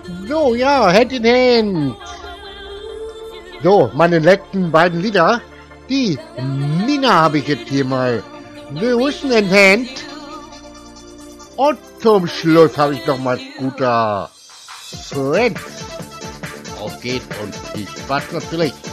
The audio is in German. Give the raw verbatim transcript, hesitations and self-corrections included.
So, ja, Hand in Hand. So, meine letzten beiden Lieder. Die Nina habe ich jetzt hier mal. Listen in Hand. Und zum Schluss habe ich noch mal Scooter Friends. Auf geht's und viel Spaß natürlich.